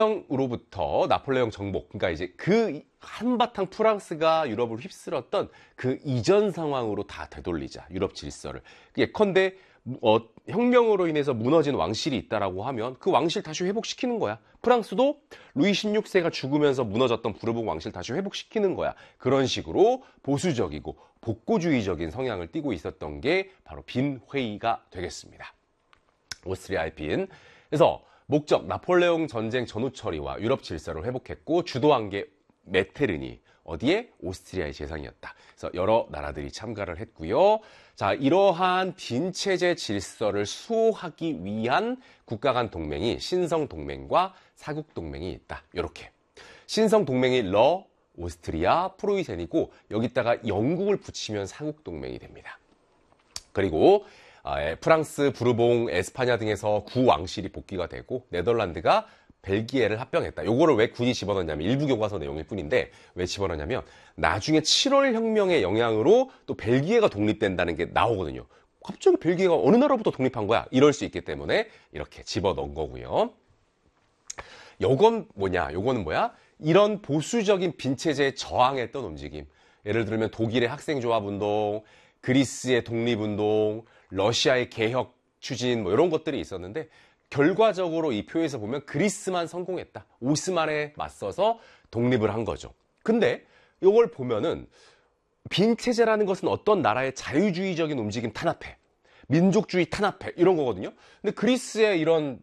으로부터 나폴레옹 정복, 그러니까 이제 그 한바탕 프랑스가 유럽을 휩쓸었던 그 이전 상황으로 다 되돌리자, 유럽 질서를. 예컨대 혁명으로 인해서 무너진 왕실이 있다라고 하면 그 왕실 다시 회복시키는 거야. 프랑스도 루이 16세가 죽으면서 무너졌던 부르봉 왕실 다시 회복시키는 거야. 그런 식으로 보수적이고 복고주의적인 성향을 띠고 있었던 게 바로 빈 회의가 되겠습니다. 오스트리아의 빈. 그래서 목적, 나폴레옹 전쟁 전후 처리와 유럽 질서를 회복했고 주도한 게 메테르니, 어디에? 오스트리아의 재상이었다. 그래서 여러 나라들이 참가를 했고요. 자, 이러한 빈 체제 질서를 수호하기 위한 국가 간 동맹이 신성 동맹과 사국 동맹이 있다. 이렇게. 신성 동맹이 오스트리아, 프로이센이고 여기다가 영국을 붙이면 사국 동맹이 됩니다. 그리고 프랑스, 부르봉, 에스파냐 등에서 구왕실이 복귀가 되고 네덜란드가 벨기에를 합병했다. 요거를 왜 굳이 집어넣냐면 일부 교과서 내용일 뿐인데 왜 집어넣냐면 나중에 7월 혁명의 영향으로 또 벨기에가 독립된다는 게 나오거든요. 갑자기 벨기에가 어느 나라부터 독립한 거야? 이럴 수 있기 때문에 이렇게 집어넣은 거고요. 요거는 뭐야? 이런 보수적인 빈체제에 저항했던 움직임. 예를 들면 독일의 학생조합운동, 그리스의 독립운동, 러시아의 개혁 추진 이런 것들이 있었는데 결과적으로 이 표에서 보면 그리스만 성공했다. 오스만에 맞서서 독립을 한 거죠. 근데 이걸 보면은 빈체제라는 것은 어떤 나라의 자유주의적인 움직임 탄압해, 민족주의 탄압해 이런 거거든요. 근데 그리스의 이런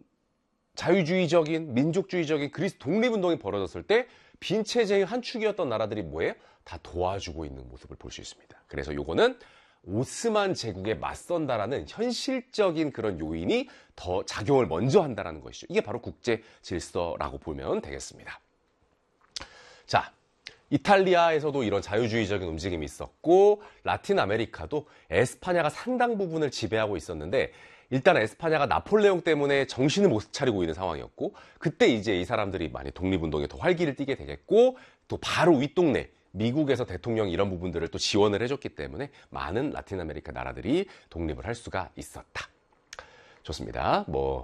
자유주의적인 민족주의적인 그리스 독립운동이 벌어졌을 때 빈체제의 한 축이었던 나라들이 뭐예요? 다 도와주고 있는 모습을 볼 수 있습니다. 그래서 요거는 오스만 제국에 맞선다라는 현실적인 그런 요인이 더 작용을 먼저 한다라는 것이죠. 이게 바로 국제 질서라고 보면 되겠습니다. 자, 이탈리아에서도 이런 자유주의적인 움직임이 있었고 라틴 아메리카도 에스파냐가 상당 부분을 지배하고 있었는데 일단 에스파냐가 나폴레옹 때문에 정신을 못 차리고 있는 상황이었고 그때 이제 이 사람들이 많이 독립운동에 더 활기를 띠게 되겠고 또 바로 윗동네 미국에서 대통령이 이런 부분들을 또 지원을 해줬기 때문에 많은 라틴 아메리카 나라들이 독립을 할 수가 있었다. 좋습니다.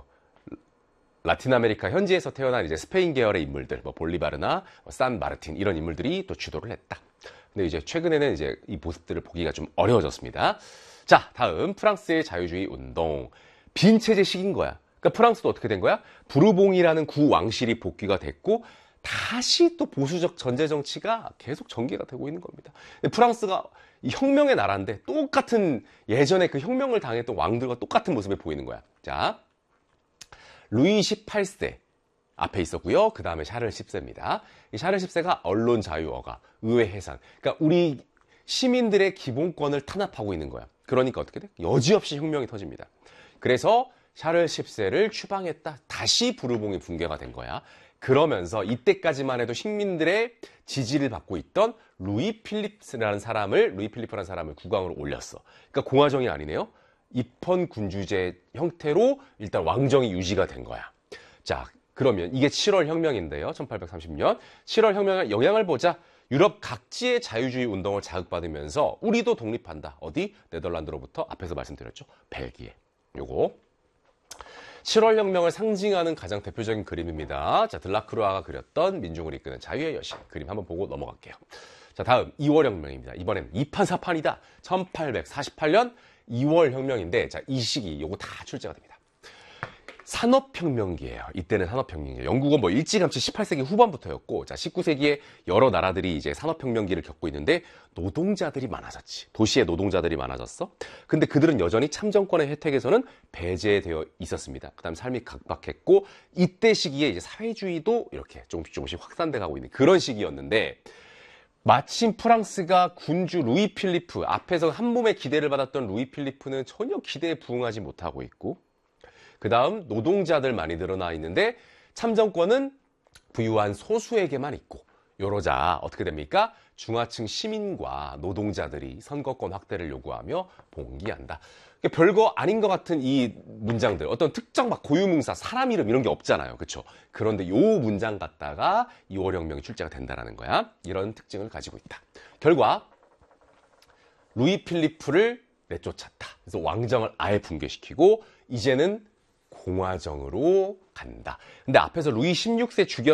라틴 아메리카 현지에서 태어난 이제 스페인 계열의 인물들, 볼리바르나 산 마르틴 이런 인물들이 또 주도를 했다. 근데 이제 최근에는 이제 이 모습들을 보기가 좀 어려워졌습니다. 자, 다음 프랑스의 자유주의 운동. 빈체제식인 거야. 그러니까 프랑스도 어떻게 된 거야? 부르봉이라는 구왕실이 복귀가 됐고 다시 또 보수적 전제 정치가 계속 전개가 되고 있는 겁니다. 프랑스가 혁명의 나라인데 똑같은 예전에 그 혁명을 당했던 왕들과 똑같은 모습을 보이는 거야. 자, 루이 18세 앞에 있었고요. 그 다음에 샤를 10세입니다. 이 샤를 10세가 언론 자유화가, 의회 해산. 그러니까 우리 시민들의 기본권을 탄압하고 있는 거야. 그러니까 어떻게 돼? 여지없이 혁명이 터집니다. 그래서 샤를 10세를 추방했다. 다시 부르봉이 붕괴가 된 거야. 그러면서 이때까지만 해도 식민들의 지지를 받고 있던 루이 필리프라는 사람을 국왕으로 올렸어. 그러니까 공화정이 아니네요. 입헌 군주제 형태로 일단 왕정이 유지가 된 거야. 자, 그러면 이게 7월 혁명인데요. 1830년. 7월 혁명의 영향을 보자. 유럽 각지의 자유주의 운동을 자극받으면서 우리도 독립한다. 어디? 네덜란드로부터 앞에서 말씀드렸죠. 벨기에. 요거. 7월 혁명을 상징하는 가장 대표적인 그림입니다. 자, 들라크루아가 그렸던 민중을 이끄는 자유의 여신. 그림 한번 보고 넘어갈게요. 자, 다음 2월 혁명입니다. 이번엔 2판4판이다. 1848년 2월 혁명인데, 자, 이 시기 요거 다 출제가 됩니다. 산업혁명기예요. 이때는 산업혁명이에요. 영국은 일찌감치 18세기 후반부터였고, 자, 19세기에 여러 나라들이 이제 산업혁명기를 겪고 있는데 노동자들이 많아졌지. 도시에 노동자들이 많아졌어. 근데 그들은 여전히 참정권의 혜택에서는 배제되어 있었습니다. 그다음 삶이 각박했고 이때 시기에 이제 사회주의도 이렇게 조금씩 확산돼 가고 있는 그런 시기였는데 마침 프랑스가 군주 루이 필리프 앞에서 한 몸의 기대를 받았던 루이 필리프는 전혀 기대에 부응하지 못하고 있고 그 다음 노동자들 많이 늘어나 있는데 참정권은 부유한 소수에게만 있고 이러자 어떻게 됩니까? 중하층 시민과 노동자들이 선거권 확대를 요구하며 봉기한다. 별거 아닌 것 같은 이 문장들 어떤 특정 고유명사 사람 이름 이런 게 없잖아요. 그렇죠? 그런데 요 문장 갖다가 2월 혁명이 출제가 된다는 거야. 이런 특징을 가지고 있다. 결과 루이 필리프를 내쫓았다. 그래서 왕정을 아예 붕괴시키고 이제는 공화정으로 간다. 근데 앞에서 루이 16세 죽여